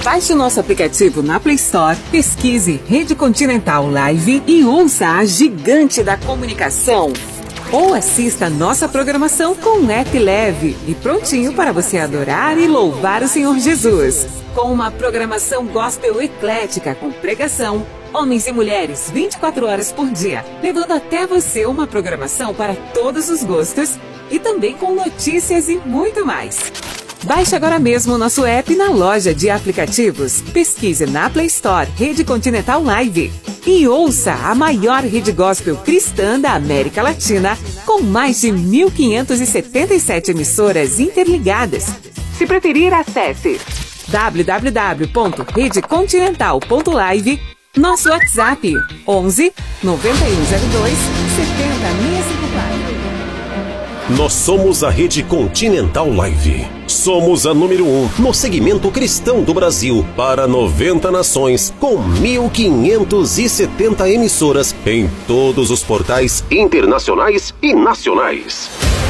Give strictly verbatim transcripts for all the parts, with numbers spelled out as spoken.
Baixe o nosso aplicativo na Play Store, pesquise Rede Continental Live e ouça a gigante da comunicação. Ou assista a nossa programação com um app leve e prontinho para você adorar e louvar o Senhor Jesus. Com uma programação gospel eclética com pregação, homens e mulheres vinte e quatro horas por dia, levando até você uma programação para todos os gostos e também com notícias e muito mais. Baixe agora mesmo o nosso app na loja de aplicativos. Pesquise na Play Store Rede Continental Live e ouça a maior rede gospel cristã da América Latina, com mais de mil quinhentas e setenta e sete emissoras interligadas. Se preferir, acesse w w w ponto rede continental ponto live, nosso WhatsApp onze, noventa e um zero dois, setenta, seiscentos e cinquenta e quatro. Nós somos a Rede Continental Live. Somos a número um no segmento cristão do Brasil para noventa nações, com mil quinhentas e setenta emissoras em todos os portais internacionais e nacionais.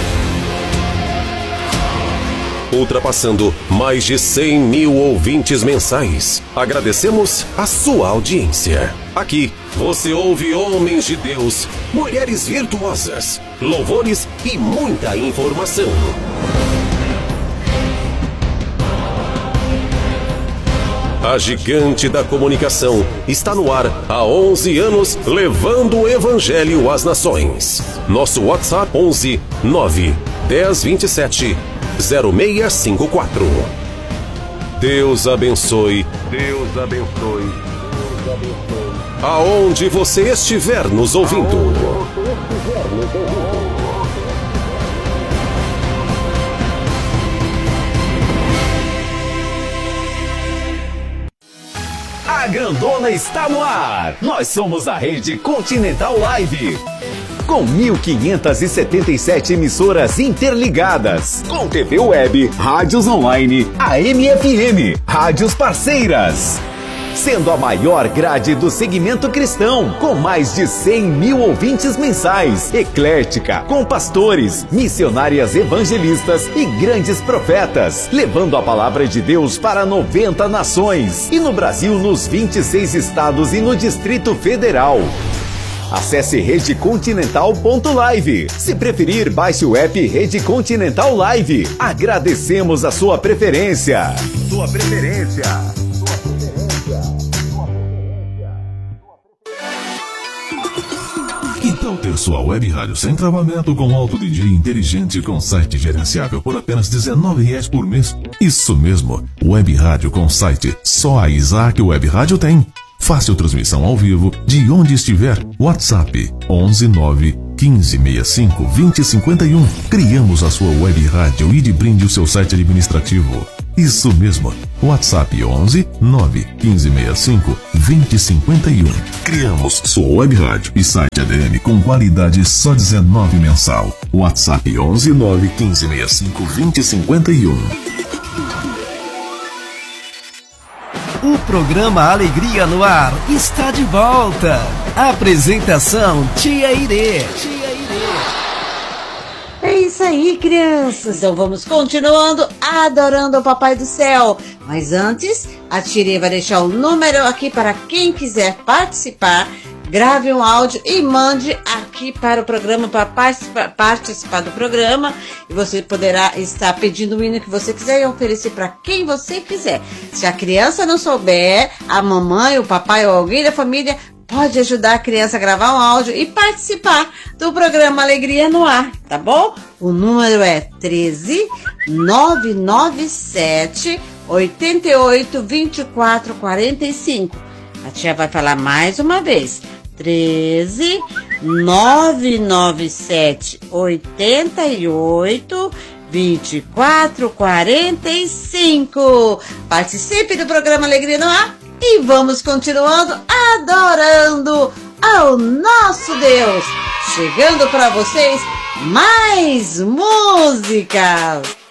Ultrapassando mais de cem mil ouvintes mensais. Agradecemos a sua audiência. Aqui você ouve homens de Deus, mulheres virtuosas, louvores e muita informação. A gigante da comunicação está no ar há onze anos, levando o evangelho às nações. Nosso WhatsApp onze, nove, dez, vinte e sete, zero seis cinco quatro. Deus abençoe. Deus abençoe. Deus abençoe. Aonde você estiver nos ouvindo. A grandona está no ar. Nós somos a Rede Continental Live. Com mil quinhentas e setenta e sete emissoras interligadas, com T V web, rádios online, A M F M, rádios parceiras. Sendo a maior grade do segmento cristão, com mais de cem mil ouvintes mensais, eclética, com pastores, missionárias evangelistas e grandes profetas, levando a palavra de Deus para noventa nações, e no Brasil nos vinte e seis estados e no Distrito Federal. Acesse rede continental ponto live. Se preferir, baixe o app Rede Continental Live. Agradecemos a sua preferência. Sua preferência. Sua preferência. Que tal ter sua web rádio sem travamento, com alto D J inteligente, com site gerenciável por apenas dezenove reais por mês? Isso mesmo, web rádio com site. Só a Isaac Web Rádio tem. Fácil transmissão ao vivo, de onde estiver. WhatsApp onze, nove, quinze, sessenta e cinco, vinte, cinquenta e um. Criamos a sua web rádio e de brinde o seu site administrativo. Isso mesmo, WhatsApp onze, nove, quinze, sessenta e cinco, vinte, cinquenta e um. Criamos sua web rádio e site A D M com qualidade só dezenove mensal. WhatsApp onze, nove, quinze, sessenta e cinco, vinte, cinquenta e um. O programa Alegria no Ar está de volta. Apresentação Tia Irê. Tia Irê. É isso aí, crianças. Então vamos continuando adorando o Papai do Céu. Mas antes, a Tia Irê vai deixar o número aqui para quem quiser participar. Grave um áudio e mande aqui para o programa, para participar, participar do programa. E você poderá estar pedindo o hino que você quiser e oferecer para quem você quiser. Se a criança não souber, a mamãe, o papai ou alguém da família pode ajudar a criança a gravar um áudio e participar do programa Alegria no Ar, tá bom? O número é treze, nove nove sete, oito oito, vinte e quatro, quarenta e cinco. A tia vai falar mais uma vez. treze, nove nove sete, oito oito, vinte e quatro, quarenta e cinco. Participe do programa Alegria no Ar e vamos continuando adorando ao nosso Deus. Chegando para vocês mais música.